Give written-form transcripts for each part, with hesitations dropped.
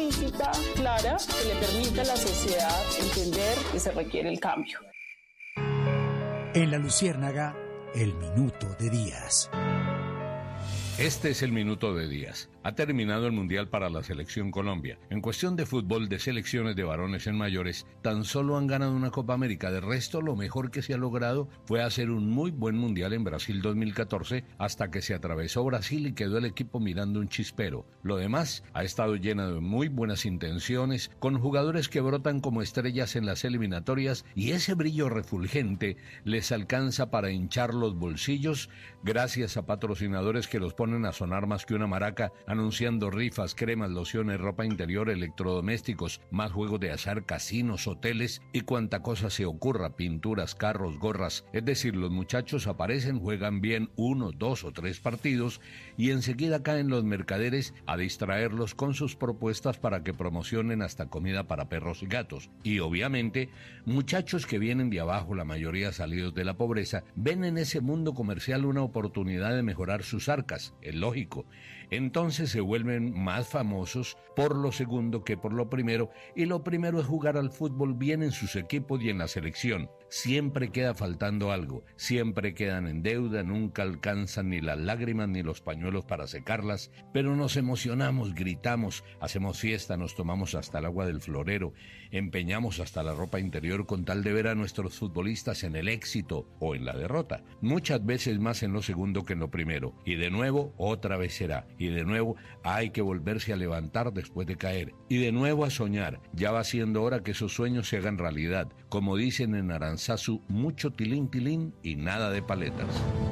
política clara que le permita a la sociedad entender que se requiere el cambio. En La Luciérnaga, el minuto de Díaz. Este es el minuto de Díaz. Ha terminado el Mundial para la Selección Colombia. En cuestión de fútbol de selecciones de varones en mayores, tan solo han ganado una Copa América. De resto, lo mejor que se ha logrado fue hacer un muy buen Mundial en Brasil 2014, hasta que se atravesó Brasil y quedó el equipo mirando un chispero. Lo demás ha estado lleno de muy buenas intenciones, con jugadores que brotan como estrellas en las eliminatorias, y ese brillo refulgente les alcanza para hinchar los bolsillos gracias a patrocinadores que los ponen a sonar más que una maraca, anunciando rifas, cremas, lociones, ropa interior, electrodomésticos, más juegos de azar, casinos, hoteles y cuanta cosa se ocurra, pinturas, carros, gorras. Es decir, los muchachos aparecen, juegan bien 1, 2 o 3 partidos y enseguida caen los mercaderes a distraerlos con sus propuestas para que promocionen hasta comida para perros y gatos. Y obviamente, muchachos que vienen de abajo, la mayoría salidos de la pobreza, ven en ese mundo comercial una oportunidad de mejorar sus arcas. Es lógico. Entonces se vuelven más famosos por lo segundo que por lo primero, y lo primero es jugar al fútbol bien en sus equipos y en la selección. Siempre queda faltando algo, siempre quedan en deuda, nunca alcanzan ni las lágrimas ni los pañuelos para secarlas, pero nos emocionamos, gritamos, hacemos fiesta, nos tomamos hasta el agua del florero, empeñamos hasta la ropa interior con tal de ver a nuestros futbolistas en el éxito o en la derrota, muchas veces más en lo segundo que en lo primero, y de nuevo otra vez será, y de nuevo hay que volverse a levantar después de caer, y de nuevo a soñar. Ya va siendo hora que esos sueños se hagan realidad, como dicen en Aranzazu, mucho tilín tilín y nada de paletas.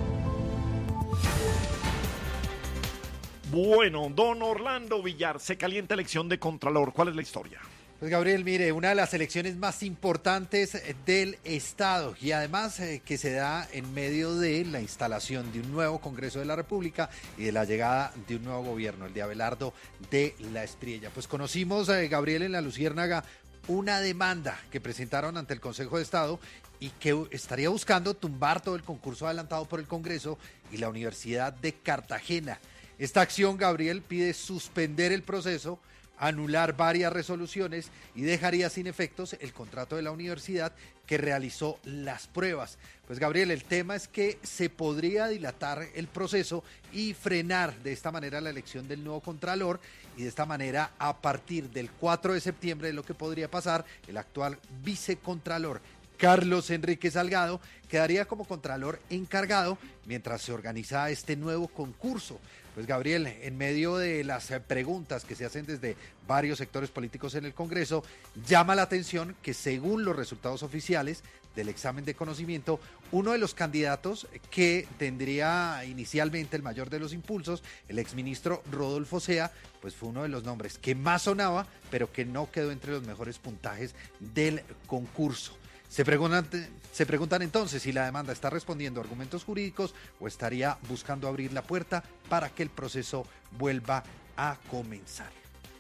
Bueno, don Orlando Villar, se calienta elección de Contralor. ¿Cuál es la historia? Pues Gabriel, mire, una de las elecciones más importantes del Estado y además que se da en medio de la instalación de un nuevo Congreso de la República y de la llegada de un nuevo gobierno, el de Abelardo de la Espriella. Pues conocimos, Gabriel, en La Luciérnaga, una demanda que presentaron ante el Consejo de Estado y que estaría buscando tumbar todo el concurso adelantado por el Congreso y la Universidad de Cartagena. Esta acción, Gabriel, pide suspender el proceso, anular varias resoluciones y dejaría sin efectos el contrato de la universidad que realizó las pruebas. Pues Gabriel, el tema es que se podría dilatar el proceso y frenar de esta manera la elección del nuevo Contralor, y de esta manera a partir del 4 de septiembre lo que podría pasar, el actual vicecontralor Carlos Enrique Salgado quedaría como contralor encargado mientras se organiza este nuevo concurso. Pues Gabriel, en medio de las preguntas que se hacen desde varios sectores políticos en el Congreso, llama la atención que según los resultados oficiales del examen de conocimiento, uno de los candidatos que tendría inicialmente el mayor de los impulsos, el exministro Rodolfo Sea, pues fue uno de los nombres que más sonaba, pero que no quedó entre los mejores puntajes del concurso. Se preguntan entonces si la demanda está respondiendo a argumentos jurídicos o estaría buscando abrir la puerta para que el proceso vuelva a comenzar.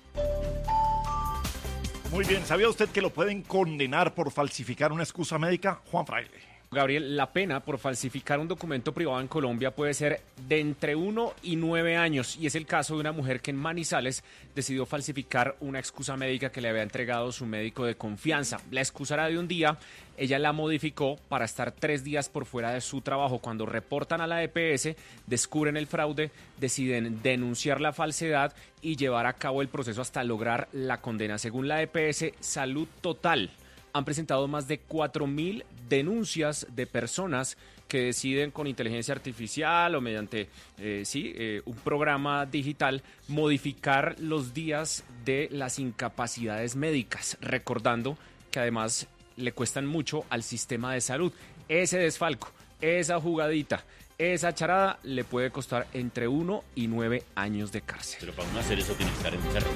Muy bien, ¿sabía usted que lo pueden condenar por falsificar una excusa médica? Juan Fraile. Gabriel, la pena por falsificar un documento privado en Colombia puede ser de entre 1 y 9 años, y es el caso de una mujer que en Manizales decidió falsificar una excusa médica que le había entregado su médico de confianza. La excusa era de un día, ella la modificó para estar 3 días por fuera de su trabajo. Cuando reportan a la EPS, descubren el fraude, deciden denunciar la falsedad y llevar a cabo el proceso hasta lograr la condena. Según la EPS Salud Total, han presentado más de 4.000 denuncias de personas que deciden con inteligencia artificial o mediante un programa digital modificar los días de las incapacidades médicas, recordando que además le cuestan mucho al sistema de salud. Ese desfalco, esa jugadita, esa charada le puede costar entre 1 y 9 años de cárcel. Pero para uno hacer eso tiene que estar enfermo.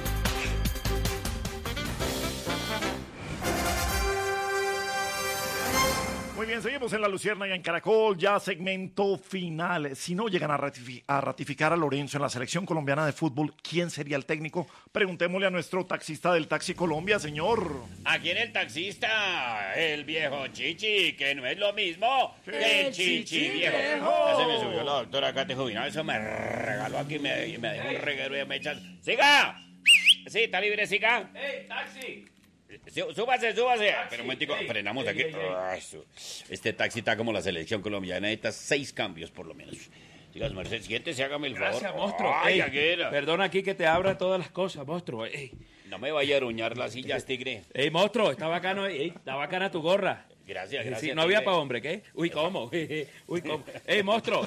Muy bien, seguimos en La Luciérnaga en Caracol, ya segmento final. Si no llegan a ratificar a Lorenzo en la selección colombiana de fútbol, ¿quién sería el técnico? Preguntémosle a nuestro taxista del Taxi Colombia, señor. ¿A quién el taxista? El viejo Chichi, que no es lo mismo que el Chichi viejo. Ya se me subió la doctora Cate Jubinado, eso me regaló aquí, me dejó un reguero y me echan. ¡Siga! Sí, está libre, siga. ¡Ey, taxi! Súbase. Pero un momentico, frenamos aquí. Este taxi está como la selección colombiana, necesita 6 cambios por lo menos. Siga, su merced, siéntese, hágame el favor. Gracias, monstruo. Ay, Ey, Aguera. perdona aquí que te abra todas las cosas, monstruo. Ey, No me vaya a aruñar las sillas, tigre. monstruo, está bacano, está bacana tu gorra. Gracias. Sí, no había tigre. para hombre, ¿qué? Uy, ¿cómo? Uy, ¿cómo? ¡Ey, monstruo!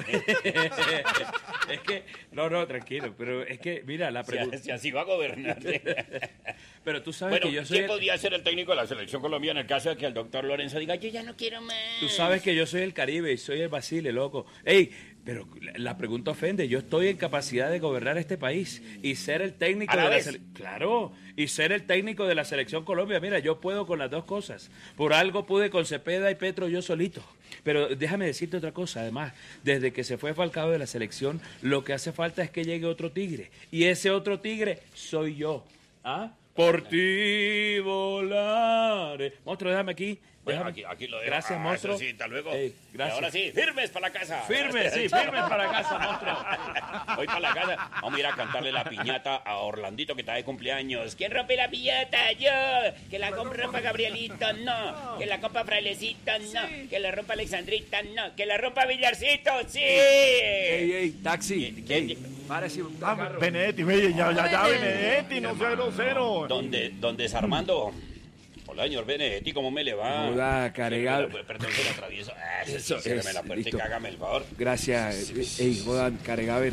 Es que, no, tranquilo, pero es que, mira, la pregunta... Si así va a gobernar. Pero tú sabes Bueno, que yo soy... ¿quién podría ser el técnico de la selección colombiana en el caso de que el doctor Lorenzo diga, yo ya no quiero más? Tú sabes que yo soy el Caribe y soy el Basile, loco. Ey, pero la pregunta ofende. Yo estoy en capacidad de gobernar este país y ser el técnico ¿A la de la vez? selección. Claro, y ser el técnico de la selección Colombia. Mira, yo puedo con las dos cosas. Por algo pude con Cepeda y Petro yo solito. Pero déjame decirte otra cosa. Además, desde que se fue Falcao de la selección, lo que hace falta es que llegue otro tigre. Y ese otro tigre soy yo. ¿Ah? Por ti volaré. Monstruo, déjame aquí. Bueno, Déjame. aquí lo dejo. Gracias, monstruo. Eso sí, hasta luego. Ey, Y gracias. ahora sí, firmes para la casa. Firme, sí, firme para casa, monstruo. Hoy para la casa vamos a ir a cantarle la piñata a Orlandito que está de cumpleaños. ¿Quién rompe la piñata? Yo. Que la rompa Gabrielito, no. Que la rompa Frailecito, no. Que la rompa Alexandrita, no. Que la rompa Villarcito, sí. Ey, taxi. ¿Quién- Párese. Benedetti, ve, ya, Benedetti, no sea grosero. ¿Dónde es Armando? Hola, señor Benedetti, ¿cómo me le va? Hola, Carega. Perdón, se le atravieso. Eso Cierreme es, la puerta listo. y hágame el favor. Gracias. Ey, jodan, Caregaver.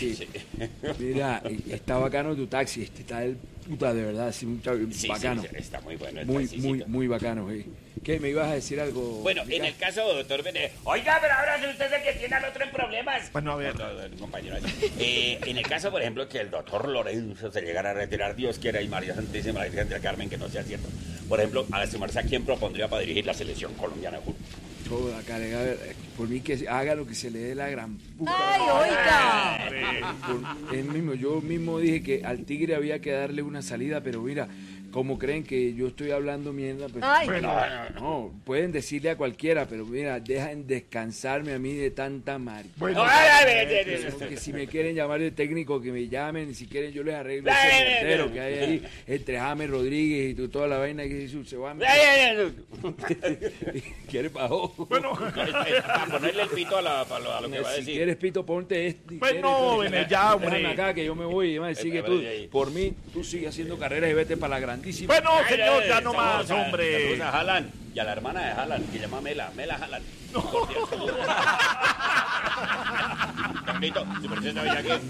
Mira, está bacano tu taxi. Está el puta, de verdad. Sí, Sí, bacano. sí, está muy bueno el Muy, taxicito. muy bacano. ¿Qué? ¿Me ibas a decir algo? Bueno, en el caso, doctor Benedetti... Oiga, pero ahora es usted el que tiene al otro en problemas. Bueno, a ver. No, compañero. En el caso, por ejemplo, que el doctor Lorenzo se llegara a retirar, Dios quiera, y María Santísima, la Virgen del Carmen, que no sea cierto. Por ejemplo, a sumarse a quién propondría para dirigir la selección colombiana de fútbol. Joda, Caregaver. Por mí que haga lo que se le dé la gran puta. ¡Ay, oiga! Yo mismo dije que al tigre había que darle una salida, pero mira, como creen que yo estoy hablando mierda, pues, Ay. no, pueden decirle a cualquiera, pero mira, dejan descansarme a mí de tanta mar. Bueno, Que si me quieren llamar de técnico, que me llamen, y si quieren yo les arreglo Ay, ese ay, portero ay, que hay ahí entre James Rodríguez y toda la vaina que se va a ¿Quieres bajo? bueno, Para ponerle el pito a lo que va a Si decir. quieres pito, ponte este. Pues no, Bene, ya, Déjame hombre. acá que yo me voy, sigue tú. ahí. Por mí, tú sigue haciendo carreras y vete para la grandísima. bueno, señor, ya no más, Saludos hombre. a Haaland y a la hermana de Haaland, que se llama Mela Haaland. Cordial saludo. Carlito, su merced sabe ya que...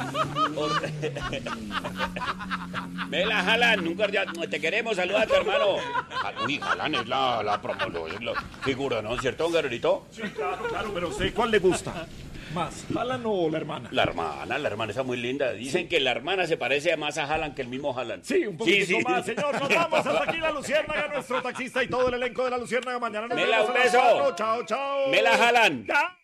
Mela Haaland, un cordial... Te queremos, saluda a tu hermano. Uy, Haaland es la figura, ¿no? ¿Cierto, Guerrerito? Sí, claro, pero sé cuál le gusta. ¿Más, Haaland o la hermana? La hermana está muy linda. Dicen que la hermana se parece más a Haaland que el mismo Haaland. Sí, un poquito más, señor. Nos vamos hasta aquí la Luciérnaga, nuestro taxista y todo el elenco de la Luciérnaga. Mañana nos Mela, vemos un a las beso. 4. Chao, chao. Mela Haaland. Ya.